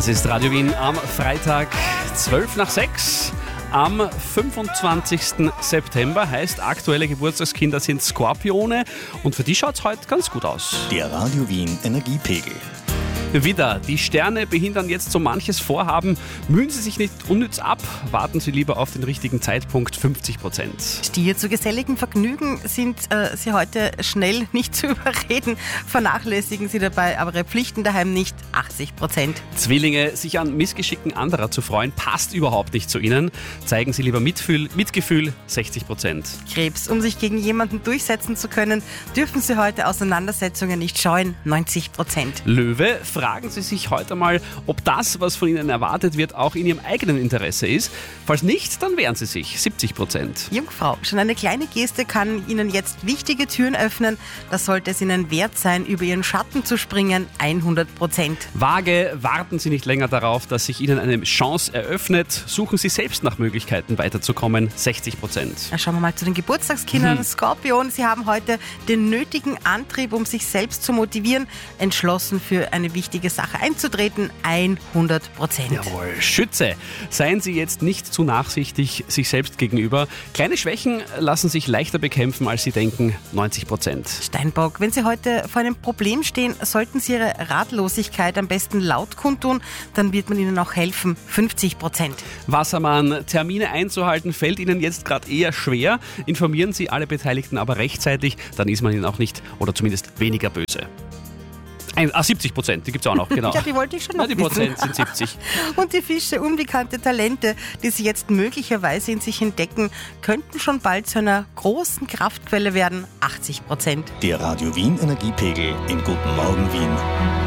Das ist Radio Wien am Freitag 6:12. Am 25. September heißt, aktuelle Geburtstagskinder sind Skorpione und für die schaut es heute ganz gut aus. Der Radio Wien Energiepegel. Wieder, die Sterne behindern jetzt so manches Vorhaben. Mühen Sie sich nicht unnütz ab, warten Sie lieber auf den richtigen Zeitpunkt, 50%. Stier, zu geselligen Vergnügen sind Sie heute schnell nicht zu überreden. Vernachlässigen Sie dabei aber Ihre Pflichten daheim nicht, 80%. Zwillinge, sich an Missgeschicken anderer zu freuen, passt überhaupt nicht zu Ihnen. Zeigen Sie lieber Mitgefühl, 60%. Krebs, um sich gegen jemanden durchsetzen zu können, dürfen Sie heute Auseinandersetzungen nicht scheuen, 90%. Löwe, fragen Sie sich heute mal, ob das, was von Ihnen erwartet wird, auch in Ihrem eigenen Interesse ist. Falls nicht, dann wehren Sie sich, 70%. Jungfrau, schon eine kleine Geste kann Ihnen jetzt wichtige Türen öffnen. Das sollte es Ihnen wert sein, über Ihren Schatten zu springen, 100%. Waage, warten Sie nicht länger darauf, dass sich Ihnen eine Chance eröffnet. Suchen Sie selbst nach Möglichkeiten weiterzukommen, 60%. Schauen wir mal zu den Geburtstagskindern. Skorpion, Sie haben heute den nötigen Antrieb, um sich selbst zu motivieren, entschlossen für eine wichtige Sache einzutreten, 100%. Jawohl. Schütze, seien Sie jetzt nicht zu nachsichtig sich selbst gegenüber. Kleine Schwächen lassen sich leichter bekämpfen, als Sie denken, 90%. Steinbock, wenn Sie heute vor einem Problem stehen, sollten Sie Ihre Ratlosigkeit am besten laut kundtun, dann wird man Ihnen auch helfen, 50%. Wassermann, Termine einzuhalten fällt Ihnen jetzt gerade eher schwer. Informieren Sie alle Beteiligten aber rechtzeitig, dann ist man Ihnen auch nicht oder zumindest weniger böse. 70%, die gibt es auch noch, genau. Ja, die wollte ich schon noch die wissen. Prozent sind 70. Und die Fische, unbekannte Talente, die Sie jetzt möglicherweise in sich entdecken, könnten schon bald zu einer großen Kraftquelle werden, 80%. Der Radio Wien Energiepegel in Guten Morgen Wien.